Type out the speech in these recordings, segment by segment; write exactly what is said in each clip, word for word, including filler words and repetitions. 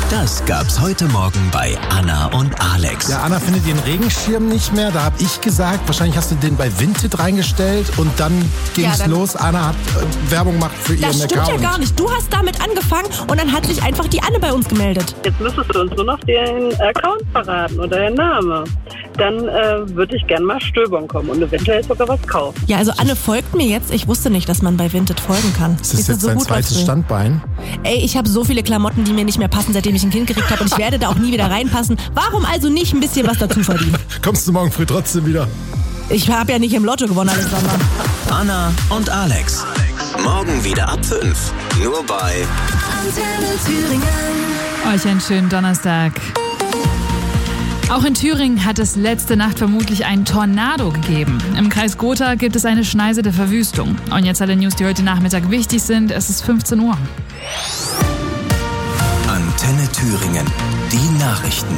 Das gab's heute Morgen bei Anna und Alex. Ja, Anna findet ihren Regenschirm nicht mehr. Da habe ich gesagt, wahrscheinlich hast du den bei Vinted reingestellt und dann ging's Ja, dann los. Anna hat äh, Werbung gemacht für ihren Das stimmt Account. ja gar nicht. Du hast damit angefangen und dann hat sich einfach die Anne bei uns gemeldet. Jetzt müsstest du uns nur noch den Account verraten oder den Namen. Dann äh, würde ich gerne mal stöbern kommen und eventuell sogar was kaufen. Ja, also Anne folgt mir jetzt. Ich wusste nicht, dass man bei Vinted folgen kann. Ist das Siehst du, jetzt so dein gut zweites läuft's. Standbein? Ey, ich habe so viele Klamotten, die mir nicht mehr passen, seitdem ich ein Kind gekriegt habe. Und ich werde da auch nie wieder reinpassen. Warum also nicht ein bisschen was dazu verdienen? Kommst du morgen früh trotzdem wieder? Ich habe ja nicht im Lotto gewonnen, Alexander. Anna und Alex. Morgen wieder ab fünf. Nur bei Antenne Thüringen. Euch einen schönen Donnerstag. Auch in Thüringen hat es letzte Nacht vermutlich einen Tornado gegeben. Im Kreis Gotha gibt es eine Schneise der Verwüstung. Und jetzt alle News, die heute Nachmittag wichtig sind. Es ist fünfzehn Uhr. Antenne Thüringen. Die Nachrichten.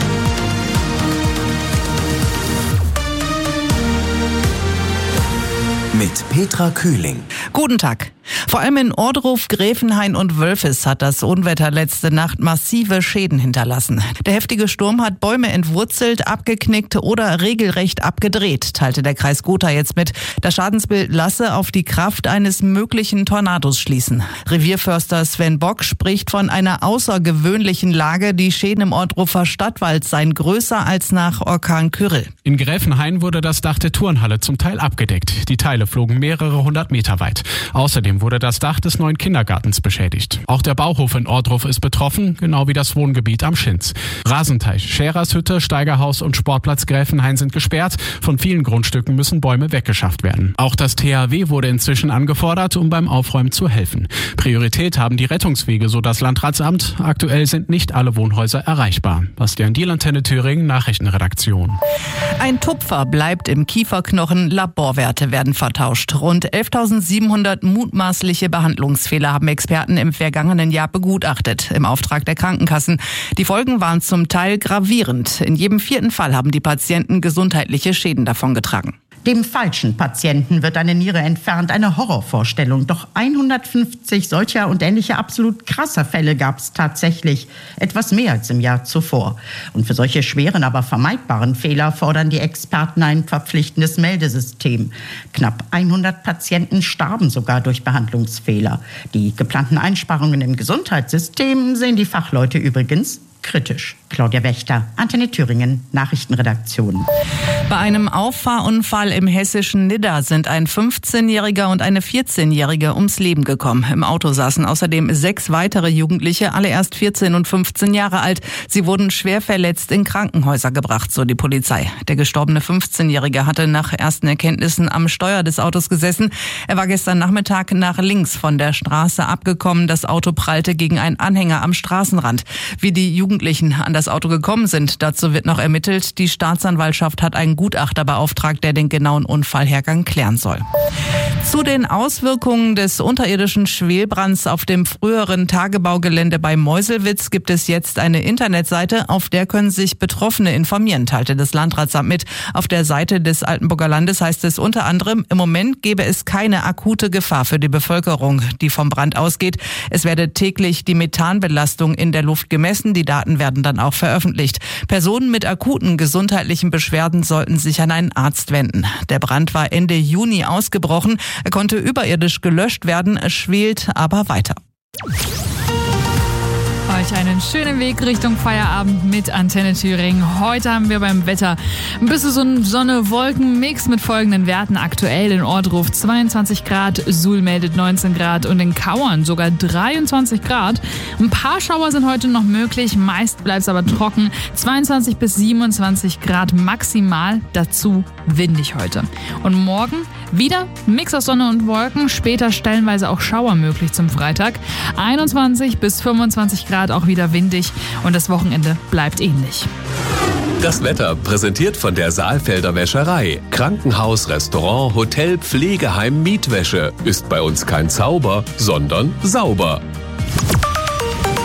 Mit Petra Kühling. Guten Tag. Vor allem in Ohrdruf, Gräfenhain und Wölfis hat das Unwetter letzte Nacht massive Schäden hinterlassen. Der heftige Sturm hat Bäume entwurzelt, abgeknickt oder regelrecht abgedreht, teilte der Kreis Gotha jetzt mit. Das Schadensbild lasse auf die Kraft eines möglichen Tornados schließen. Revierförster Sven Bock spricht von einer außergewöhnlichen Lage. Die Schäden im Ohrdrufer Stadtwald seien größer als nach Orkan Kyrill. In Gräfenhain wurde das Dach der Turnhalle zum Teil abgedeckt. Die Teile flogen mehrere hundert Meter weit. Außerdem wurde das Dach des neuen Kindergartens beschädigt. Auch der Bauhof in Ohrdruf ist betroffen, genau wie das Wohngebiet am Schinz. Rasenteich, Scherershütte, Steigerhaus und Sportplatz Gräfenhain sind gesperrt. Von vielen Grundstücken müssen Bäume weggeschafft werden. Auch das T H W wurde inzwischen angefordert, um beim Aufräumen zu helfen. Priorität haben die Rettungswege, so das Landratsamt. Aktuell sind nicht alle Wohnhäuser erreichbar. Bastian Diel, Antenne Thüringen, Nachrichtenredaktion. Ein Tupfer bleibt im Kieferknochen, Laborwerte werden vertauscht. Rund elftausendsiebenhundert mutmaßliche Behandlungsfehler haben Experten im vergangenen Jahr begutachtet, im Auftrag der Krankenkassen. Die Folgen waren zum Teil gravierend. In jedem vierten Fall haben die Patienten gesundheitliche Schäden davongetragen. Dem falschen Patienten wird eine Niere entfernt, eine Horrorvorstellung. Doch hundertfünfzig solcher und ähnlicher absolut krasser Fälle gab es tatsächlich. Etwas mehr als im Jahr zuvor. Und für solche schweren, aber vermeidbaren Fehler fordern die Experten ein verpflichtendes Meldesystem. Knapp hundert Patienten starben sogar durch Behandlungsfehler. Die geplanten Einsparungen im Gesundheitssystem sehen die Fachleute übrigens kritisch. Claudia Wächter, Antenne Thüringen, Nachrichtenredaktion. Bei einem Auffahrunfall im hessischen Nidda sind ein fünfzehnjähriger und eine vierzehnjährige ums Leben gekommen. Im Auto saßen außerdem sechs weitere Jugendliche, alle erst vierzehn und fünfzehn Jahre alt. Sie wurden schwer verletzt in Krankenhäuser gebracht, so die Polizei. Der gestorbene fünfzehnjährige hatte nach ersten Erkenntnissen am Steuer des Autos gesessen. Er war gestern Nachmittag nach links von der Straße abgekommen. Das Auto prallte gegen einen Anhänger am Straßenrand. Wie die Jugendlichen an das Auto gekommen sind, dazu wird noch ermittelt. Die Staatsanwaltschaft hat einen Gutachter beauftragt, der den genauen Unfallhergang klären soll. Zu den Auswirkungen des unterirdischen Schwelbrands auf dem früheren Tagebaugelände bei Meuselwitz gibt es jetzt eine Internetseite, auf der können sich Betroffene informieren, teilte das Landratsamt mit. Auf der Seite des Altenburger Landes heißt es unter anderem, im Moment gebe es keine akute Gefahr für die Bevölkerung, die vom Brand ausgeht. Es werde täglich die Methanbelastung in der Luft gemessen. Die Daten werden dann auch veröffentlicht. Personen mit akuten gesundheitlichen Beschwerden sollten sich an einen Arzt wenden. Der Brand war Ende Juni ausgebrochen. Er konnte überirdisch gelöscht werden, es schwelt aber weiter. Euch einen schönen Weg Richtung Feierabend mit Antenne Thüringen. Heute haben wir beim Wetter ein bisschen so ein Sonne-Wolken-Mix mit folgenden Werten. Aktuell in Ohrdruf zweiundzwanzig Grad, Suhl meldet neunzehn Grad und in Kauern sogar dreiundzwanzig Grad. Ein paar Schauer sind heute noch möglich, meist bleibt es aber trocken. zweiundzwanzig bis siebenundzwanzig Grad maximal, dazu windig heute. Und morgen wieder Mix aus Sonne und Wolken, später stellenweise auch Schauer möglich zum Freitag. einundzwanzig bis fünfundzwanzig Grad, auch wieder windig und das Wochenende bleibt ähnlich. Das Wetter präsentiert von der Saalfelder Wäscherei. Krankenhaus, Restaurant, Hotel, Pflegeheim, Mietwäsche. Ist bei uns kein Zauber, sondern sauber.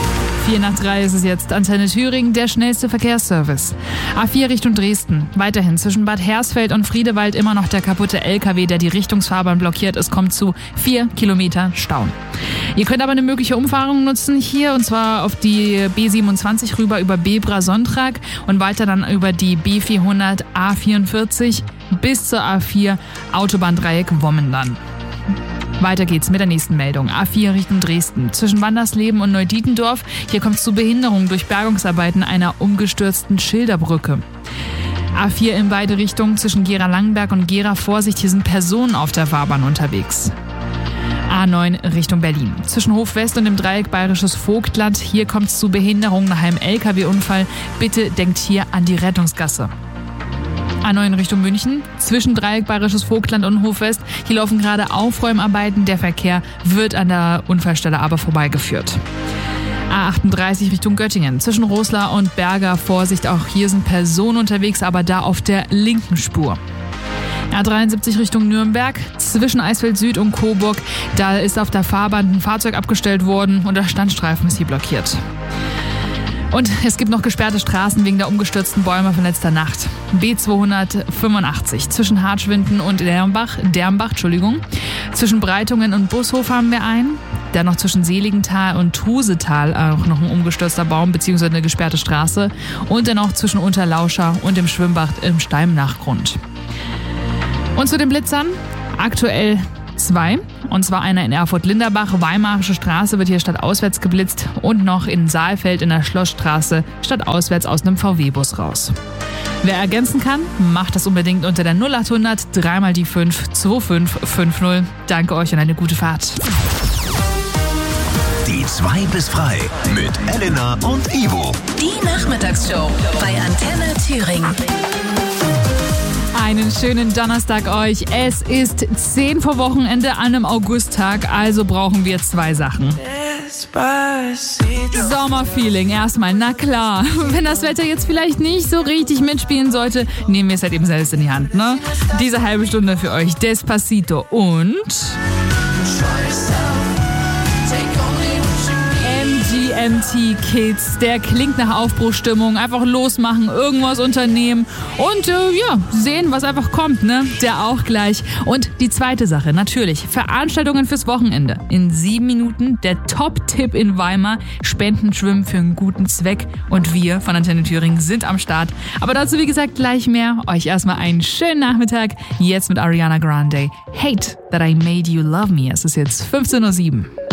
Vier nach drei ist es jetzt. Antenne Thüringen, der schnellste Verkehrsservice. A vier Richtung Dresden. Weiterhin zwischen Bad Hersfeld und Friedewald immer noch der kaputte L K W, der die Richtungsfahrbahn blockiert. Es kommt zu vier Kilometer Stau. Ihr könnt aber eine mögliche Umfahrung nutzen hier, und zwar auf die B siebenundzwanzig rüber über Bebra-Sonntag und weiter dann über die B vierhundert A vierundvierzig bis zur A vier Autobahndreieck Wommen dann. Weiter geht's mit der nächsten Meldung. A vier Richtung Dresden. Zwischen Wandersleben und Neudietendorf. Hier kommt es zu Behinderungen durch Bergungsarbeiten einer umgestürzten Schilderbrücke. A vier in beide Richtungen zwischen Gera-Langenberg und Gera. Vorsicht, hier sind Personen auf der Fahrbahn unterwegs. A neun Richtung Berlin. Zwischen Hofwest und dem Dreieck Bayerisches Vogtland. Hier kommt es zu Behinderungen nach einem L K W-Unfall. Bitte denkt hier an die Rettungsgasse. A neun Richtung München, zwischen Dreieck Bayerisches Vogtland und Hofwest. Hier laufen gerade Aufräumarbeiten. Der Verkehr wird an der Unfallstelle aber vorbeigeführt. A achtunddreißig Richtung Göttingen, zwischen Roslar und Berger. Vorsicht, auch hier sind Personen unterwegs, aber da auf der linken Spur. A dreiundsiebzig Richtung Nürnberg, zwischen Eisfeld Süd und Coburg. Da ist auf der Fahrbahn ein Fahrzeug abgestellt worden und der Standstreifen ist hier blockiert. Und es gibt noch gesperrte Straßen wegen der umgestürzten Bäume von letzter Nacht. B zweihundertfünfundachtzig zwischen Hartschwinden und Dermbach, Dermbach, Entschuldigung. Zwischen Breitungen und Bushof haben wir einen. Dann noch zwischen Seligenthal und Trusetal auch noch ein umgestürzter Baum bzw. eine gesperrte Straße. Und dann auch zwischen Unterlauscher und dem Schwimmbad im Steimnachgrund. Und zu den Blitzern, aktuell zwei. Und zwar einer in Erfurt-Linderbach, Weimarische Straße wird hier stadtauswärts geblitzt und noch in Saalfeld in der Schlossstraße stadtauswärts aus einem V W-Bus raus. Wer ergänzen kann, macht das unbedingt unter der null achthundert drei mal die fünf zwei fünf fünf null. Danke euch und eine gute Fahrt. Die zwei bis frei mit Elena und Ivo. Die Nachmittagsshow bei Antenne Thüringen. Einen schönen Donnerstag euch. Es ist zehn vor Wochenende an einem Augusttag, also brauchen wir zwei Sachen. Sommerfeeling erstmal, na klar. Wenn das Wetter jetzt vielleicht nicht so richtig mitspielen sollte, nehmen wir es halt eben selbst in die Hand, ne? Diese halbe Stunde für euch Despacito und M T Kids, der klingt nach Aufbruchsstimmung, einfach losmachen, irgendwas unternehmen und äh, ja, sehen, was einfach kommt, ne? Der auch gleich. Und die zweite Sache, natürlich, Veranstaltungen fürs Wochenende. In sieben Minuten der Top-Tipp in Weimar, Spendenschwimmen für einen guten Zweck und wir von Antenne Thüringen sind am Start. Aber dazu, wie gesagt, gleich mehr. Euch erstmal einen schönen Nachmittag, jetzt mit Ariana Grande. Hate that I made you love me. Es ist jetzt fünfzehn Uhr sieben.